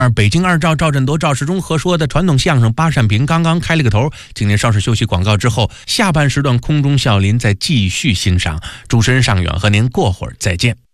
而北京二赵赵振铎、赵世忠合说的传统相声八扇屏刚刚开了个头，今天稍事休息广告之后，下半时段空中笑林再继续欣赏。主持人尚远和您过会儿再见。